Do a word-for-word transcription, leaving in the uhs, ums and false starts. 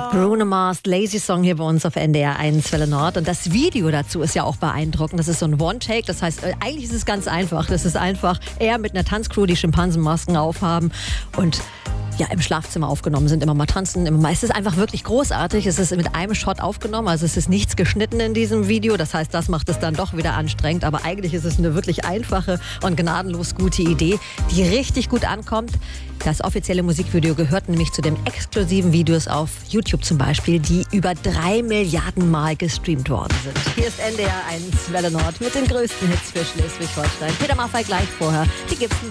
Bruno Mars, Lazy Song hier bei uns auf N D R eins Welle Nord. Und das Video dazu ist ja auch beeindruckend. Das ist so ein One-Take. Das heißt, eigentlich ist es ganz einfach. Das ist einfach er mit einer Tanzcrew, die Schimpansenmasken aufhaben und ja, im Schlafzimmer aufgenommen sind, immer mal tanzen. Immer mal. Es ist einfach wirklich großartig. Es ist mit einem Shot aufgenommen, also es ist nichts geschnitten in diesem Video. Das heißt, das macht es dann doch wieder anstrengend. Aber eigentlich ist es eine wirklich einfache und gnadenlos gute Idee, die richtig gut ankommt. Das offizielle Musikvideo gehört nämlich zu den exklusiven Videos auf YouTube zum Beispiel, die über drei Milliarden Mal gestreamt worden sind. Hier ist N D R eins Welle Nord mit den größten Hits für Schleswig-Holstein. Peter Maffay gleich vorher. Die gibt's